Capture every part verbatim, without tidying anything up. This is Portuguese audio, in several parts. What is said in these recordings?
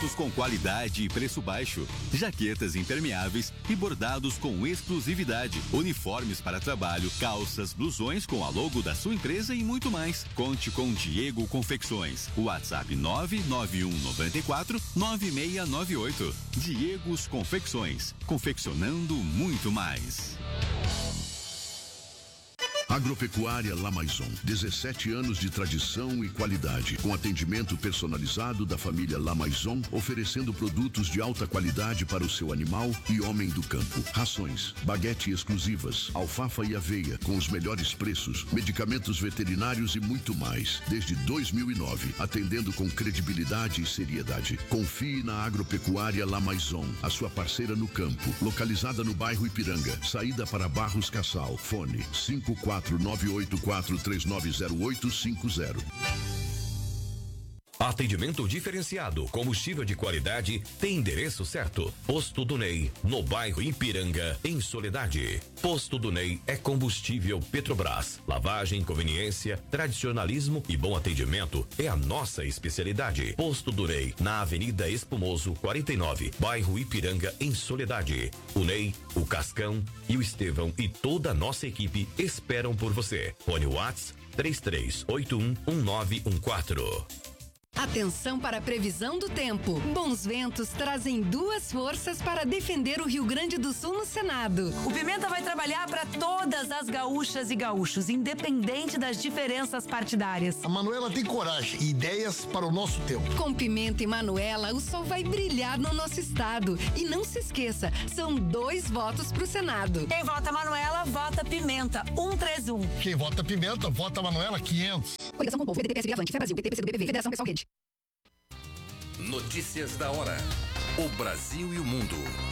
Produtos com qualidade e preço baixo. Jaquetas impermeáveis e bordados com exclusividade. Uniformes para trabalho, calças, blusões com a logo da sua empresa e muito mais. Conte com Diego Confecções. WhatsApp nove nove um nove quatro nove seis nove oito. Diego's Confecções. Confeccionando muito mais. Agropecuária La Maison, dezessete anos de tradição e qualidade, com atendimento personalizado da família La Maison, oferecendo produtos de alta qualidade para o seu animal e homem do campo. Rações, baguete exclusivas, alfafa e aveia com os melhores preços, medicamentos veterinários e muito mais. Desde dois mil e nove, atendendo com credibilidade e seriedade. Confie na Agropecuária La Maison, a sua parceira no campo, localizada no bairro Ipiranga, saída para Barros Cassal. Fone cinco quatro nove oito quatro três nove zero oito cinco zero. Atendimento diferenciado, combustível de qualidade, tem endereço certo. Posto do Ney, no bairro Ipiranga, em Soledade. Posto do Ney é combustível Petrobras. Lavagem, conveniência, tradicionalismo e bom atendimento é a nossa especialidade. Posto do Ney, na Avenida Espumoso, quarenta e nove, bairro Ipiranga, em Soledade. O Ney, o Cascão e o Estevão e toda a nossa equipe esperam por você. Fone WhatsApp três três oito um um nove um quatro. Atenção para a previsão do tempo. Bons ventos trazem duas forças para defender o Rio Grande do Sul no Senado. O Pimenta vai trabalhar para todas as gaúchas e gaúchos, independente das diferenças partidárias. A Manuela tem coragem e ideias para o nosso tempo. Com Pimenta e Manuela, o sol vai brilhar no nosso estado. E não se esqueça, são dois votos para o Senado. Quem vota Manuela, vota Pimenta. um três um. Quem vota Pimenta, vota Manuela quinhentos. Coligação com o povo, P D T, P S B, Avante, Fé Brasil, P T, P C do B B V, Federação Pessoal Rede. Notícias da hora. O Brasil e o mundo.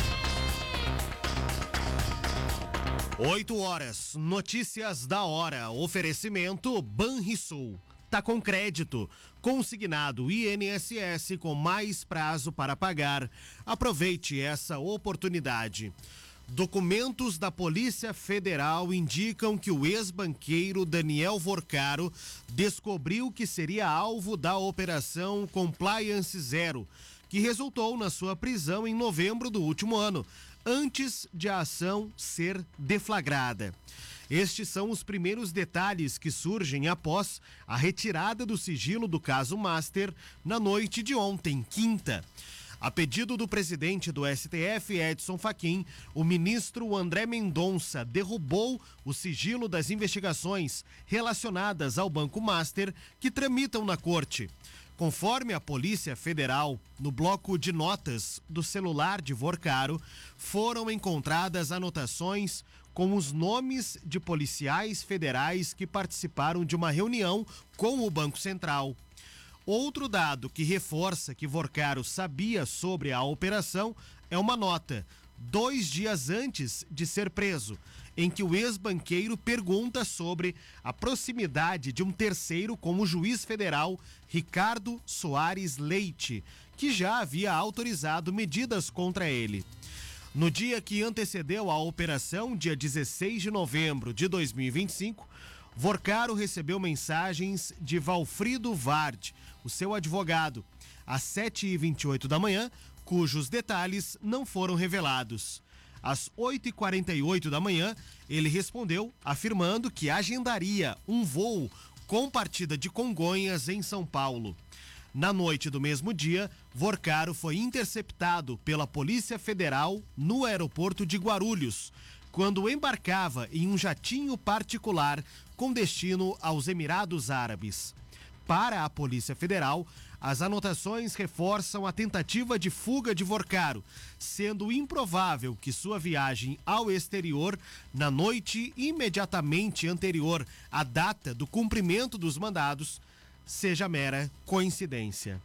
oito horas. Notícias da hora. Oferecimento Banrisul. Tá com crédito. Consignado I N S S com mais prazo para pagar. Aproveite essa oportunidade. Documentos da Polícia Federal indicam que o ex-banqueiro Daniel Vorcaro descobriu que seria alvo da Operação Compliance Zero, que resultou na sua prisão em novembro do último ano, antes de a ação ser deflagrada. Estes são os primeiros detalhes que surgem após a retirada do sigilo do caso Master na noite de ontem, quinta. A pedido do presidente do S T F, Edson Fachin, o ministro André Mendonça derrubou o sigilo das investigações relacionadas ao Banco Master que tramitam na corte. Conforme a Polícia Federal, no bloco de notas do celular de Vorcaro, foram encontradas anotações com os nomes de policiais federais que participaram de uma reunião com o Banco Central. Outro dado que reforça que Vorcaro sabia sobre a operação é uma nota, dois dias antes de ser preso, em que o ex-banqueiro pergunta sobre a proximidade de um terceiro com o juiz federal Ricardo Soares Leite, que já havia autorizado medidas contra ele. No dia que antecedeu a operação, dia dezesseis de novembro de dois mil e vinte e cinco, Vorcaro recebeu mensagens de Valfrido Vard, o seu advogado, às sete e vinte e oito da manhã, cujos detalhes não foram revelados. Às oito e quarenta e oito da manhã, ele respondeu afirmando que agendaria um voo com partida de Congonhas em São Paulo. Na noite do mesmo dia, Vorcaro foi interceptado pela Polícia Federal no aeroporto de Guarulhos, quando embarcava em um jatinho particular com destino aos Emirados Árabes. Para a Polícia Federal, as anotações reforçam a tentativa de fuga de Vorcaro, sendo improvável que sua viagem ao exterior, na noite imediatamente anterior à data do cumprimento dos mandados, seja mera coincidência.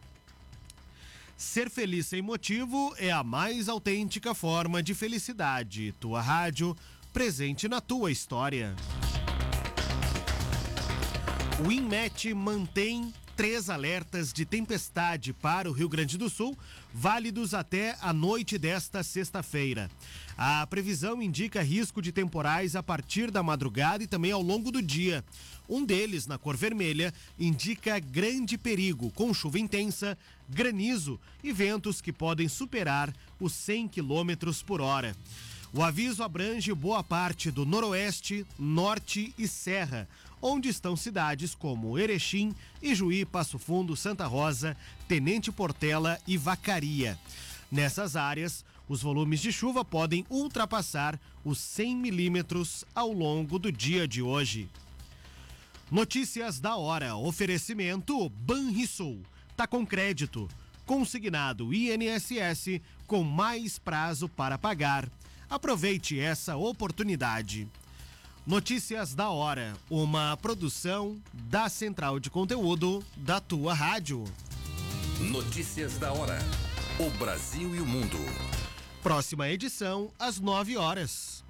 Ser feliz sem motivo é a mais autêntica forma de felicidade. Tua rádio, presente na tua história. O Inmet mantém três alertas de tempestade para o Rio Grande do Sul, válidos até a noite desta sexta-feira. A previsão indica risco de temporais a partir da madrugada e também ao longo do dia. Um deles, na cor vermelha, indica grande perigo, com chuva intensa, granizo e ventos que podem superar os cem quilômetros por hora. O aviso abrange boa parte do noroeste, norte e serra, onde estão cidades como Erechim, Ijuí, Passo Fundo, Santa Rosa, Tenente Portela e Vacaria. Nessas áreas, os volumes de chuva podem ultrapassar os cem milímetros ao longo do dia de hoje. Notícias da hora. Oferecimento Banrisul. Tá com crédito. Consignado I N S S com mais prazo para pagar. Aproveite essa oportunidade. Notícias da hora. Uma produção da Central de Conteúdo da tua rádio. Notícias da hora. O Brasil e o mundo. Próxima edição, às nove horas.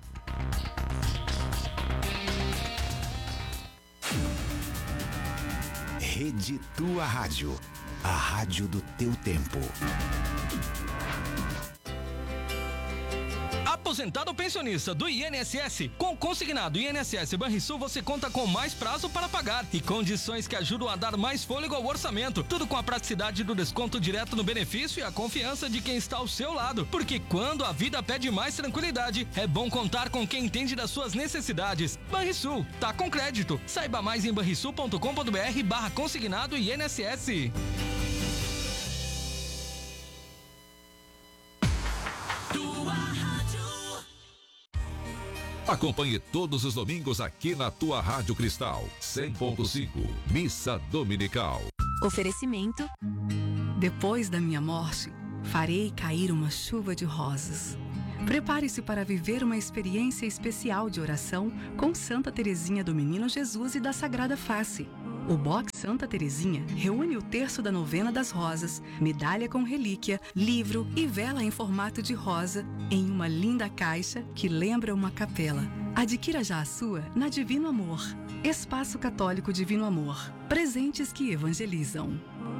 Rede Tua Rádio. A rádio do teu tempo. Aposentado ou pensionista do I N S S, com consignado I N S S Banrisul você conta com mais prazo para pagar e condições que ajudam a dar mais fôlego ao orçamento. Tudo com a praticidade do desconto direto no benefício e a confiança de quem está ao seu lado. Porque quando a vida pede mais tranquilidade, é bom contar com quem entende das suas necessidades. Banrisul, tá com crédito. Saiba mais em banrisul ponto com ponto br barra consignado I N S S. Acompanhe todos os domingos aqui na tua Rádio Cristal, cem ponto cinco, Missa Dominical. Oferecimento. Depois da minha morte, farei cair uma chuva de rosas. Prepare-se para viver uma experiência especial de oração com Santa Teresinha do Menino Jesus e da Sagrada Face. O Box Santa Teresinha reúne o terço da novena das rosas, medalha com relíquia, livro e vela em formato de rosa em uma linda caixa que lembra uma capela. Adquira já a sua na Divino Amor. Espaço Católico Divino Amor. Presentes que evangelizam.